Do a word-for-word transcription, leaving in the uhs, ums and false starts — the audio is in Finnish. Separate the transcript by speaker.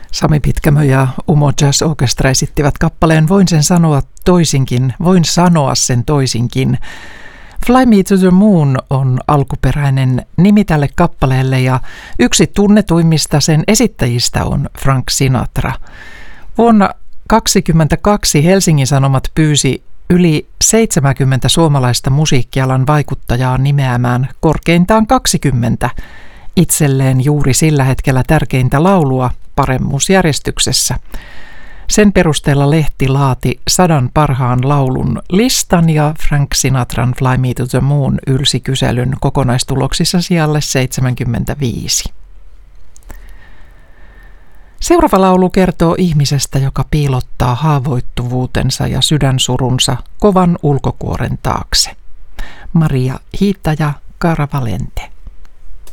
Speaker 1: Sami Pitkämö ja Umo Jazz Orchestra esittivät kappaleen Voin sen sanoa toisinkin, voin sanoa sen toisinkin. Fly Me to the Moon on alkuperäinen nimi tälle kappaleelle ja yksi tunnetuimmista sen esittäjistä on Frank Sinatra. Vuonna tuhatyhdeksänsataakaksikymmentäkaksi Helsingin Sanomat pyysi yli seitsemänkymmentä suomalaista musiikkialan vaikuttajaa nimeämään korkeintaan kaksikymmentä itselleen juuri sillä hetkellä tärkeintä laulua paremmuusjärjestyksessä. Sen perusteella lehti laati sadan parhaan laulun listan ja Frank Sinatran Fly Me to the Moon ylsi kyselyn kokonaistuloksissa sijalle seitsemänkymmentäviisi. Seuraava laulu kertoo ihmisestä, joka piilottaa haavoittuvuutensa ja sydänsurunsa kovan ulkokuoren taakse. Maria Hiitta ja Cara Valente.